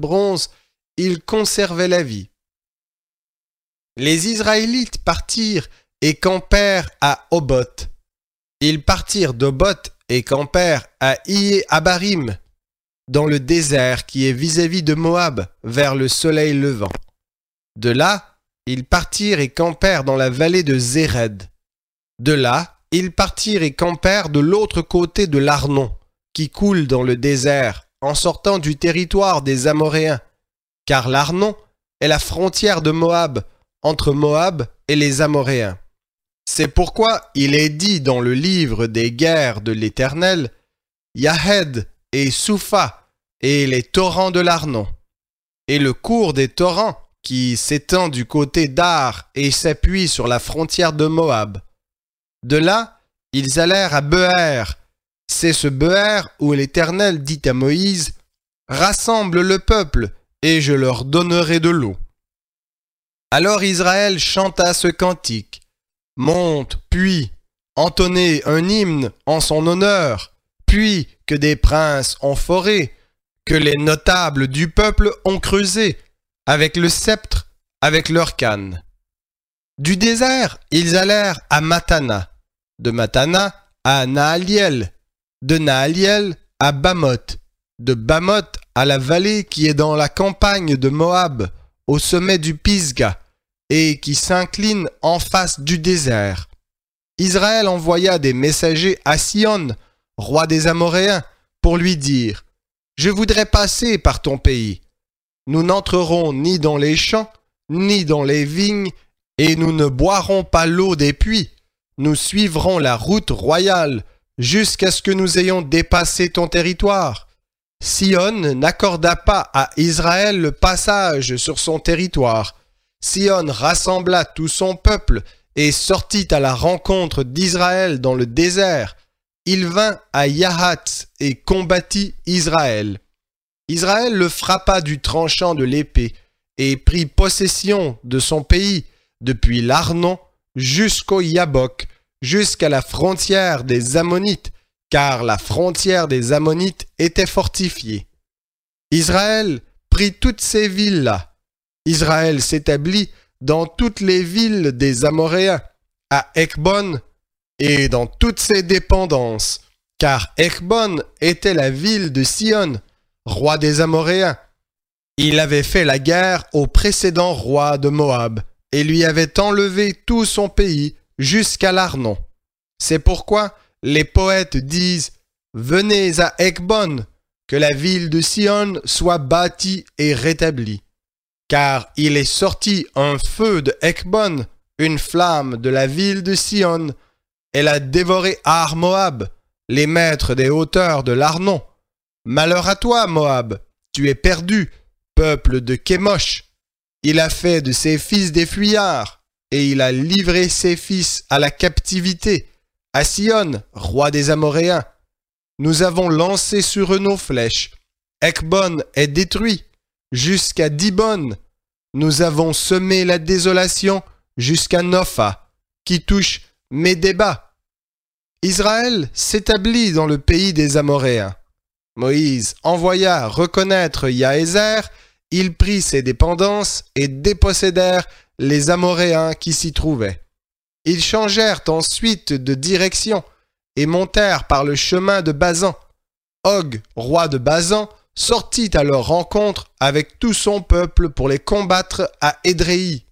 bronze, ils conservaient la vie. Les Israélites partirent et campèrent à Oboth. Ils partirent d'Oboth et campèrent à Ié-Abarim, dans le désert qui est vis-à-vis de Moab, vers le soleil levant. De là, ils partirent et campèrent dans la vallée de Zéred. De là, ils partirent et campèrent de l'autre côté de l'Arnon, qui coule dans le désert, en sortant du territoire des Amoréens, car l'Arnon est la frontière de Moab, entre Moab et les Amoréens. C'est pourquoi il est dit dans le livre des guerres de l'Éternel, Yahed et Soupha et les torrents de l'Arnon, et le cours des torrents qui s'étend du côté d'Ar et s'appuie sur la frontière de Moab. De là, ils allèrent à Beher. C'est ce Beher où l'Éternel dit à Moïse, « Rassemble le peuple, et je leur donnerai de l'eau. » Alors Israël chanta ce cantique, « Monte, puis, entonnez un hymne en son honneur, puis que des princes ont foré, que les notables du peuple ont creusé, avec le sceptre, avec leur canne. » Du désert, ils allèrent à Matana, de Matana à Naaliel, de Naaliel à Bamoth, de Bamoth à la vallée qui est dans la campagne de Moab, au sommet du Pisga, et qui s'incline en face du désert. Israël envoya des messagers à Sion, roi des Amoréens, pour lui dire « Je voudrais passer par ton pays. Nous n'entrerons ni dans les champs, ni dans les vignes, et nous ne boirons pas l'eau des puits. Nous suivrons la route royale jusqu'à ce que nous ayons dépassé ton territoire. » Sion n'accorda pas à Israël le passage sur son territoire. Sion rassembla tout son peuple et sortit à la rencontre d'Israël dans le désert. Il vint à Yahatz et combattit Israël. Israël le frappa du tranchant de l'épée et prit possession de son pays depuis l'Arnon jusqu'au Yabok, jusqu'à la frontière des Ammonites, car la frontière des Ammonites était fortifiée. Israël prit toutes ces villes-là. Israël s'établit dans toutes les villes des Amoréens, à Ekbon et dans toutes ses dépendances, car Ekbon était la ville de Sion, roi des Amoréens. Il avait fait la guerre au précédent roi de Moab et lui avait enlevé tout son pays jusqu'à l'Arnon. C'est pourquoi les poètes disent « Venez à Ekbon, que la ville de Sion soit bâtie et rétablie. » Car il est sorti un feu de Ekbon, une flamme de la ville de Sion. Elle a dévoré Ar Moab, les maîtres des hauteurs de l'Arnon. Malheur à toi, Moab, tu es perdu, peuple de Kémosh. Il a fait de ses fils des fuyards, et il a livré ses fils à la captivité, à Sion, roi des Amoréens. Nous avons lancé sur eux nos flèches. Ekbon est détruit, jusqu'à Dibon. Nous avons semé la désolation jusqu'à Nopha, qui touche Médéba. Israël s'établit dans le pays des Amoréens. Moïse envoya reconnaître Yaézer, il prit ses dépendances et dépossédèrent les Amoréens qui s'y trouvaient. Ils changèrent ensuite de direction et montèrent par le chemin de Bazan. Og, roi de Bazan, sortit à leur rencontre avec tout son peuple pour les combattre à Édréi.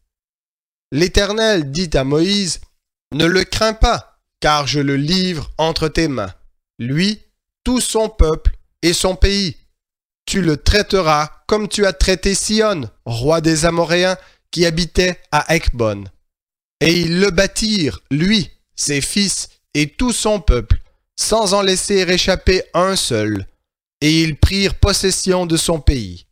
L'Éternel dit à Moïse, « Ne le crains pas, car je le livre entre tes mains, lui, tout son peuple et son pays. Tu le traiteras comme tu as traité Sion, roi des Amoréens, qui habitait à Ekbon. » Et ils le bâtirent, lui, ses fils et tout son peuple, sans en laisser échapper un seul. Et ils prirent possession de son pays.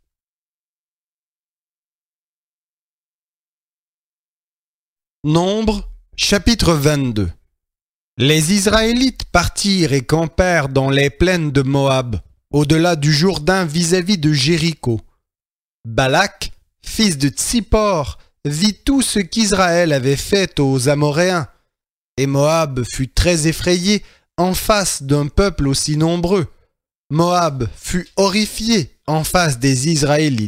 Nombre, chapitre 22. Les Israélites partirent et campèrent dans les plaines de Moab, au-delà du Jourdain vis-à-vis de Jéricho. Balak, fils de Tsippor, vit tout ce qu'Israël avait fait aux Amoréens, et Moab fut très effrayé en face d'un peuple aussi nombreux. Moab fut horrifié en face des Israélites.